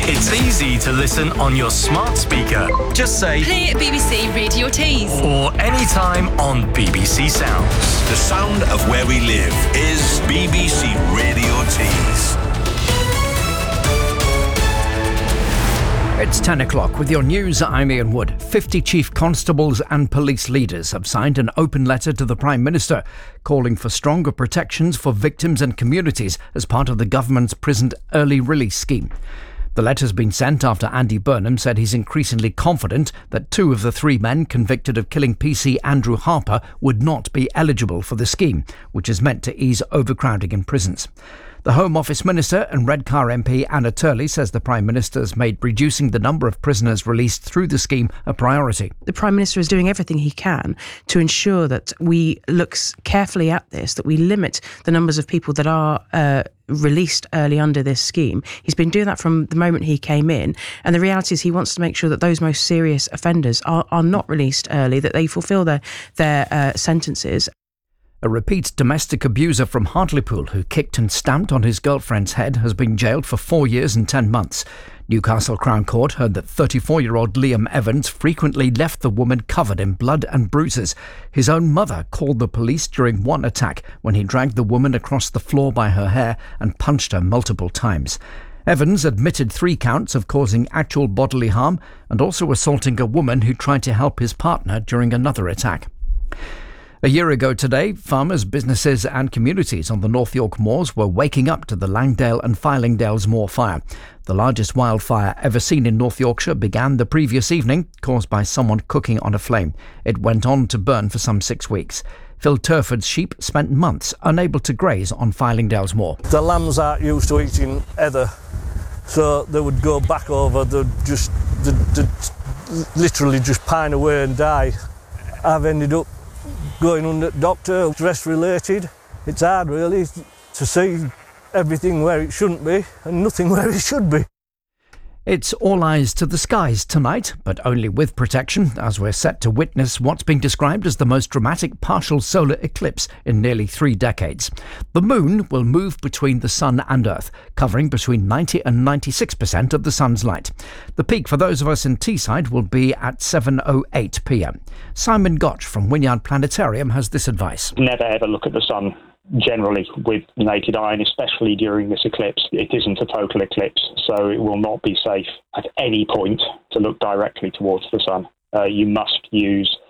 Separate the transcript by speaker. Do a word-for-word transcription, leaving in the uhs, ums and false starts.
Speaker 1: It's easy to listen on your smart speaker. Just say
Speaker 2: play B B C Radio Tees
Speaker 1: or anytime on B B C Sounds.
Speaker 3: The sound of where we live is B B C Radio Tees.
Speaker 4: It's ten o'clock with your news. I'm Ian Wood. fifty chief constables and police leaders have signed an open letter to the Prime Minister calling for stronger protections for victims and communities as part of the government's prison early release scheme. The letter's been sent after Andy Burnham said he's increasingly confident that two of the three men convicted of killing P C Andrew Harper would not be eligible for the scheme, which is meant to ease overcrowding in prisons. The Home Office Minister and Redcar M P Anna Turley says the Prime Minister has made reducing the number of prisoners released through the scheme a priority.
Speaker 5: The Prime Minister is doing everything he can to ensure that we look carefully at this, that we limit the numbers of people that are uh, released early under this scheme. He's been doing that from the moment he came in, and the reality is he wants to make sure that those most serious offenders are, are not released early, that they fulfil their, their uh, sentences.
Speaker 4: A repeat domestic abuser from Hartlepool who kicked and stamped on his girlfriend's head has been jailed for four years and ten months. Newcastle Crown Court heard that thirty-four-year-old Liam Evans frequently left the woman covered in blood and bruises. His own mother called the police during one attack when he dragged the woman across the floor by her hair and punched her multiple times. Evans admitted three counts of causing actual bodily harm and also assaulting a woman who tried to help his partner during another attack. A year ago today, farmers, businesses and communities on the North York Moors were waking up to the Langdale and Fylingdales Moor fire. The largest wildfire ever seen in North Yorkshire began the previous evening, caused by someone cooking on a flame. It went on to burn for some six weeks. Phil Turford's sheep spent months unable to graze on Fylingdales Moor.
Speaker 6: The lambs aren't used to eating heather, so they would go back over, they'd just they'd, they'd literally just pine away and die. I've ended up going under the doctor, stress related. It's hard really to see everything where it shouldn't be and nothing where it should be.
Speaker 4: It's all eyes to the skies tonight, but only with protection, as we're set to witness what's being described as the most dramatic partial solar eclipse in nearly three decades. The moon will move between the sun and Earth, covering between ninety and ninety-six percent of the sun's light. The peak for those of us in Teesside will be at seven oh eight p.m. Simon Gotch from Wynyard Planetarium has this advice.
Speaker 7: Never ever look at the sun generally with naked eye, and especially during this eclipse. It isn't a total eclipse, so it will not be safe at any point to look directly towards the sun. Uh, you must use